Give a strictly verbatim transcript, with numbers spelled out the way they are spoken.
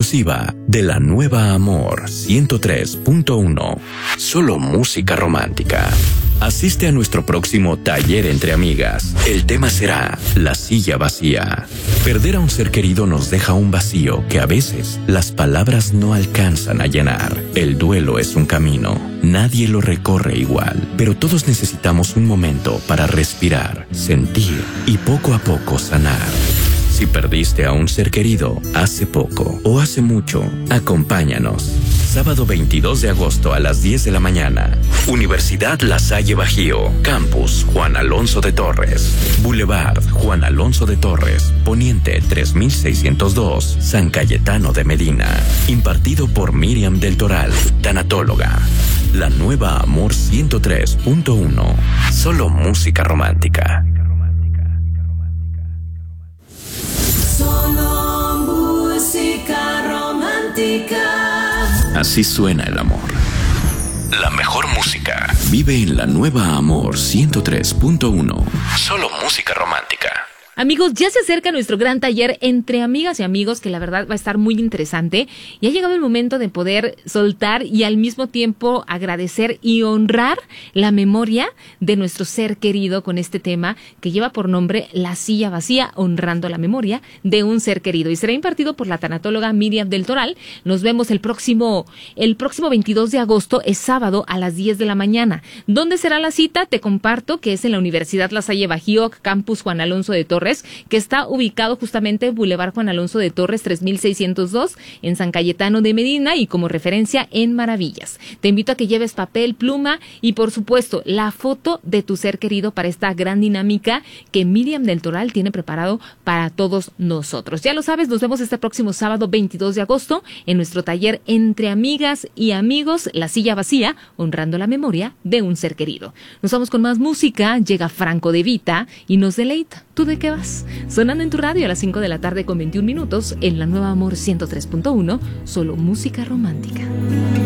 exclusiva de la nueva Amor ciento tres punto uno. Solo música romántica. Asiste a nuestro próximo taller entre amigas. El tema será la silla vacía. Perder a un ser querido nos deja un vacío que a veces las palabras no alcanzan a llenar. El duelo es un camino. Nadie lo recorre igual, pero todos necesitamos un momento para respirar, sentir y poco a poco sanar. Si perdiste a un ser querido hace poco o hace mucho, acompáñanos. Sábado veintidós de agosto a las diez de la mañana. Universidad La Salle Bajío. Campus Juan Alonso de Torres. Boulevard Juan Alonso de Torres. Poniente tres mil seiscientos dos. San Cayetano de Medina. Impartido por Miriam del Toral, tanatóloga. La nueva Amor ciento tres punto uno. Solo música romántica. Solo música romántica. Así suena el amor. La mejor música vive en la nueva Amor ciento tres punto uno. Solo música romántica. Amigos, ya se acerca nuestro gran taller entre amigas y amigos, que la verdad va a estar muy interesante, y ha llegado el momento de poder soltar y al mismo tiempo agradecer y honrar la memoria de nuestro ser querido con este tema que lleva por nombre La Silla Vacía, honrando la memoria de un ser querido, y será impartido por la tanatóloga Miriam del Toral. Nos vemos el próximo el próximo veintidós de agosto, es sábado a las diez de la mañana. ¿Dónde será la cita? Te comparto que es en la Universidad La Salle Bajío, Campus Juan Alonso de Torres, que está ubicado justamente en Boulevard Juan Alonso de Torres tres mil seiscientos dos en San Cayetano de Medina, y como referencia en Maravillas. Te invito a que lleves papel, pluma y por supuesto la foto de tu ser querido para esta gran dinámica que Miriam del Toral tiene preparado para todos nosotros. Ya lo sabes, nos vemos este próximo sábado veintidós de agosto en nuestro taller Entre Amigas y Amigos, La Silla Vacía, honrando la memoria de un ser querido. Nos vamos con más música, llega Franco De Vita y nos deleita. ¿Tú de qué vas? Sonando en tu radio a las cinco de la tarde con veintiún minutos en la nueva Amor ciento tres punto uno, solo música romántica.